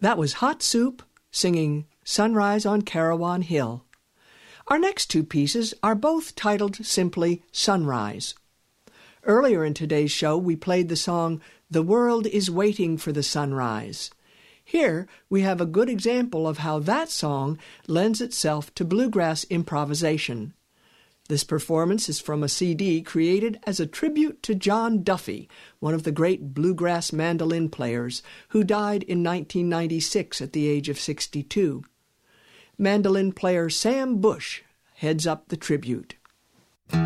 That was Hot Soup singing Sunrise on Carawan Hill. Our next two pieces are both titled simply Sunrise. Earlier in today's show, we played the song The World is Waiting for the Sunrise. Here we have a good example of how that song lends itself to bluegrass improvisation. This performance is from a CD created as a tribute to John Duffy, one of the great bluegrass mandolin players, who died in 1996 at the age of 62. Mandolin player Sam Bush heads up the tribute.